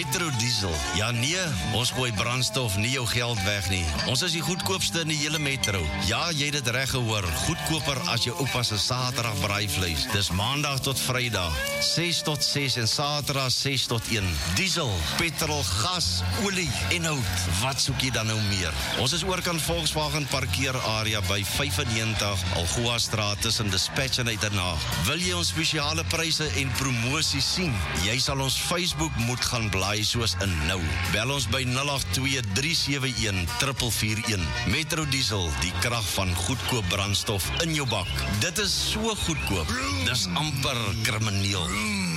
Metro Diesel. Ja nee, ons gooi brandstof nie jou geld weg nie. Ons is die goedkoopste in die hele Metro. Ja, jy het dit reg gehoor. Goedkoper as jou oupa se Saterdag braaivleis. Dis Maandag tot Vrydag, 6 tot 6 en Saterdag 6 tot 1. Diesel, petrol, gas, olie en hout. Wat soek jy dan nou meer? Ons is oorkant Volkswagen parkeerarea by 95 Algoa Straat tussen Dispatch en Uiternaag. Wil jy ons spesiale pryse en promosies sien? Jy sal ons Facebook moet gaan blaai soos in nou. Bel ons by 082-371-441. Metro Diesel, die krag van goedkoop brandstof in jou bak. Dit is so goedkoop. Dis amper krimineel.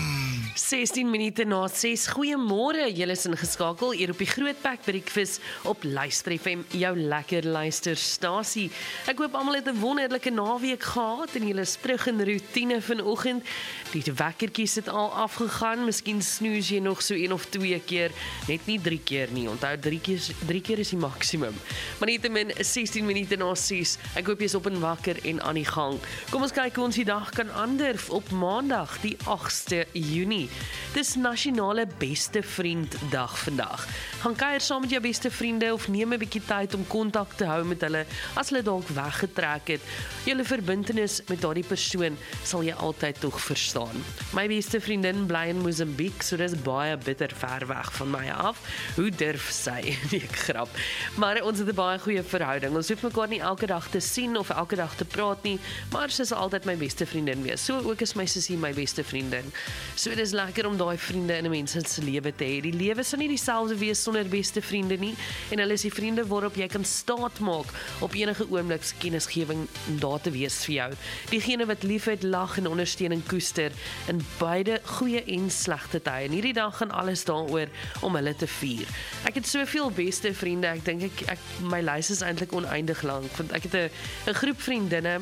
16 minute na 6. Goeiemôre, julle is ingeskakel hier op die Grootpak Breakfast op Luister FM, jou lekker luisterstasie. Ek hoop almal het 'n wonderlike naweek gehad en julle is terug in routine vanoggend. Die wekkertjies het al afgegaan, miskien snoes jy nog so 1 of 2 keer, net nie 3 keer nie. Onthou 3 keer is die maksimum. Maar nietemin 16 minute na 6. Ek hoop jy is op en wakker en aan die gang. Kom ons kyk hoe ons die dag kan aanderf op Maandag, die 8de Junie. Dis Nasionale Beste Vriend Dag vandag. Gaan kuier saam met jou beste vriende of neem 'n bietjie tyd om kontak te hou met hulle as hulle dalk weggetrek het. Julle verbintenis met daardie persoon sal jy altyd tog verstaan. My beste vriendin bly in Mosambiek, so dis baie bitter ver weg van my af. Hoe durf sy? Nee, ek grap. Maar ons het 'n baie goeie verhouding. Ons hoef mekaar nie elke dag te sien of elke dag te praat nie, maar sy sal altyd my beste vriendin wees. So ook is my sussie my beste vriendin. So dis lekker om daai vriende in 'n mens se lewe te hê. Die lewe sal nie dieselfde wees sonder beste vriende nie, en hulle is die vriende waarop jy kan staat maak op enige oomblik kennisgewing daar te wees vir jou. Diegene wat liefheid, lag en ondersteuning koester in beide goeie en slegte tye. En hierdie dag gaan alles daaroor om hulle te vier. Ek het soveel beste vriende, ek dink my lys is eintlik oneindig lank, want ek het 'n groep vriendinne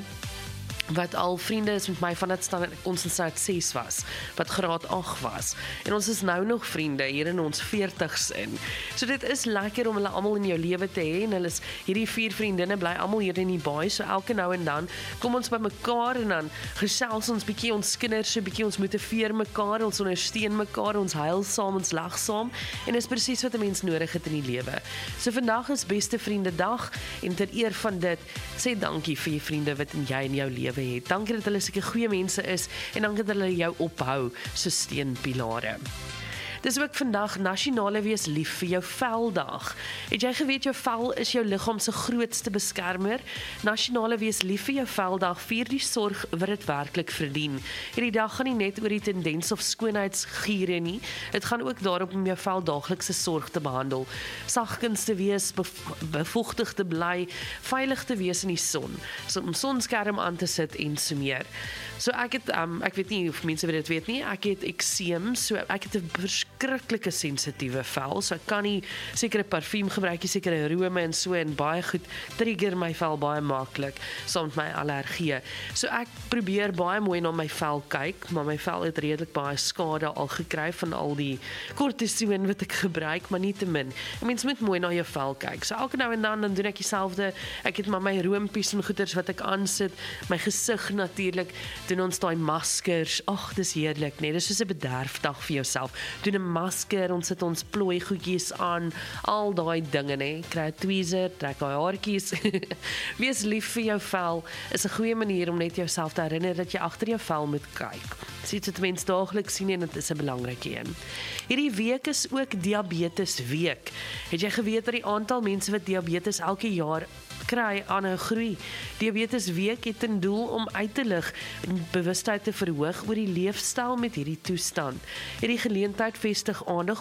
wat al vriende is met my vandat ons in graad 6 was, wat graad 8 was. En ons is nou nog vriende hier in ons 40's in. So dit is lekker om hulle almal in jou lewe te hê, en hulle is hierdie 4 vriendinne bly almal hier in die baai, so elke nou en dan kom ons by mekaar en dan gesels ons bietjie, ons kinders so bietjie, ons motiveer mekaar, ons ondersteun mekaar, ons huil saam, ons lag saam, en dis presies wat 'n mens nodig het in die lewe. So vandag is Beste Vriende Dag, en ter eer van dit, sê dankie vir die vriende wat jy in jou lewe het. Dankie dat hulle sulke goeie mense is en dankie dat hulle jou ophou so steunpilare. Dis ook vandag Nasionale Wees Lief vir Jou Veldag. Het jy geweet jou vel is jou liggaam se grootste beskermer? Nasionale Wees Lief vir Jou Veldag vier die sorg wat dit werklik verdien. Hierdie dag gaan nie net oor die tendens of skoonheidsgiere nie. Dit gaan ook daarop om jou vel daaglikse sorg te behandel. Sagkens te wees, bevochtig te bly, veilig te wees in die son, so om sonskerm aan te sit en so meer. So ek het, ek weet nie of mense dit weet nie, ek het ekseem, so ek het 'n verskriklike sensitiewe vel, so ek kan nie sekere parfuum gebruik, sekere arome en so, en baie goed trigger my vel baie maklik, saam met my allergie. So ek probeer baie mooi na my vel kyk, maar my vel het redelik baie skade al gekry van al die kortison wat ek gebruik, maar nietemin. Mens moet mooi na jou vel kyk. So elke nou en dan doen ek dieselfde. Ek het maar my roompies en goeders wat ek aansit, my gesig natuurlik, doen ons daai maskers. Ag, dis heerlik, nee, dis soos 'n bederfdag vir jouself. Doen 'n masker, ons sit ons plooi goedjies aan, al daai dinge, nê. Kry 'n tweezer, trek daai haartjies. Wees lief vir jou vel is 'n goeie manier om net jouself te herinner dat jy agter jou vel moet kyk. Dit het mens daagliks sien en dit is 'n belangrike een. Hierdie week is ook diabetes week. Het jy geweet dat die aantal mense wat diabetes elke jaar kry aanhou groei? Diabetes week het ten doel om uit te lig en bewustheid te verhoog oor die leefstyl met hierdie toestand. Hierdie geleentheid vestig aandag